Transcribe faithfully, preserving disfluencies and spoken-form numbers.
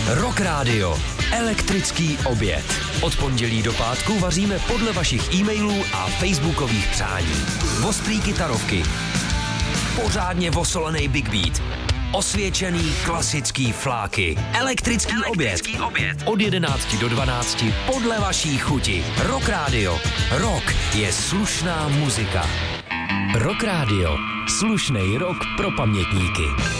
Rock Radio. Elektrický oběd. Od pondělí do pátku vaříme podle vašich e-mailů a facebookových přání. Ostrý kytarovky. Pořádně vosolený big beat. Osvědčený klasický fláky. Elektrický, Elektrický oběd. oběd. Od jedenácti do dvanácti podle vaší chuti. Rock Radio. Rock je slušná muzika. Rock Radio. Slušnej rock pro pamětníky.